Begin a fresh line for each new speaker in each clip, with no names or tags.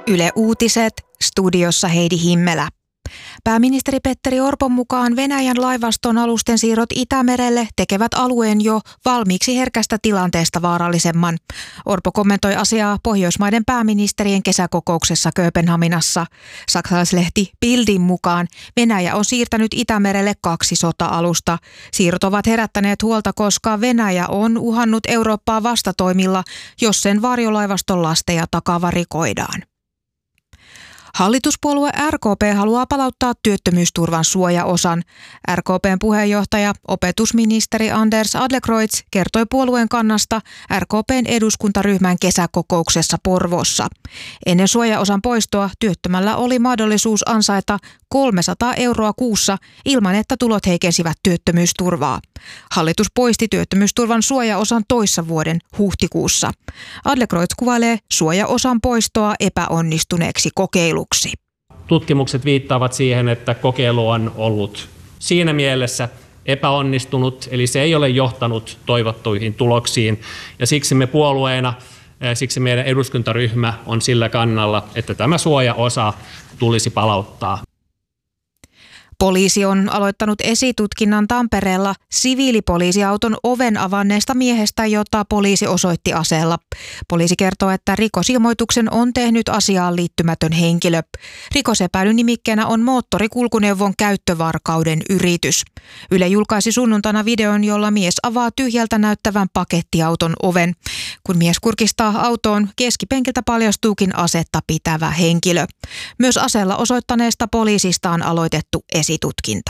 Yle Uutiset, studiossa Heidi Himmelä. Pääministeri Petteri Orpon mukaan Venäjän laivaston alusten siirrot Itämerelle tekevät alueen jo valmiiksi herkästä tilanteesta vaarallisemman. Orpo kommentoi asiaa Pohjoismaiden pääministerien kesäkokouksessa Kööpenhaminassa. Saksalaislehti Bildin mukaan Venäjä on siirtänyt Itämerelle 2 sota-alusta. Siirrot ovat herättäneet huolta, koska Venäjä on uhannut Eurooppaa vastatoimilla, jos sen varjolaivaston lasteja takavarikoidaan. Hallituspuolue RKP haluaa palauttaa työttömyysturvan suojaosan. RKP:n puheenjohtaja, opetusministeri Anders Adlercreutz kertoi puolueen kannasta RKP:n eduskuntaryhmän kesäkokouksessa Porvoossa. Ennen suojaosan poistoa työttömällä oli mahdollisuus ansaita 300 euroa kuussa ilman, että tulot heikensivät työttömyysturvaa. Hallitus poisti työttömyysturvan suojaosan toissa vuoden huhtikuussa. Adlercreutz kuvailee suojaosan poistoa epäonnistuneeksi kokeiluksi.
Tutkimukset viittaavat siihen, että kokeilu on ollut siinä mielessä epäonnistunut, eli se ei ole johtanut toivottuihin tuloksiin. Ja siksi me puolueena, siksi meidän eduskuntaryhmä on sillä kannalla, että tämä suojaosa tulisi palauttaa.
Poliisi on aloittanut esitutkinnan Tampereella siviilipoliisiauton oven avanneesta miehestä, jota poliisi osoitti aseella. Poliisi kertoo, että rikosilmoituksen on tehnyt asiaan liittymätön henkilö. Rikosepäilyn nimikkeenä on moottorikulkuneuvon käyttövarkauden yritys. Yle julkaisi sunnuntaina videon, jolla mies avaa tyhjältä näyttävän pakettiauton oven. Kun mies kurkistaa autoon, keskipenkiltä paljastuukin asetta pitävä henkilö. Myös aseella osoittaneesta poliisista on aloitettu esitutkinta.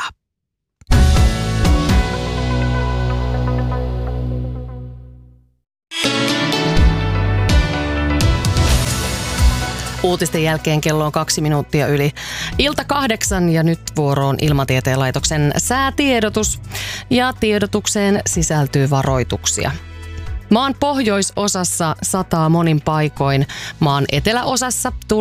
Uutisten jälkeen kello on 2 minuuttia yli 7:00 ja nyt vuoroon Ilmatieteen laitoksen säätiedotus. Ja tiedotukseen sisältyy varoituksia. Maan pohjoisosassa sataa monin paikoin. Maan eteläosassa